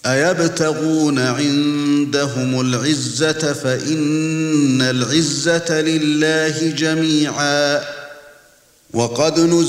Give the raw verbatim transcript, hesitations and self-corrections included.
أَيَبْتَغُونَ عِندَهُمُ الْعِزَّةَ فَإِنَّ الْعِزَّةَ لِلَّهِ جَمِيعًا. وَقَدْ نُزِلَ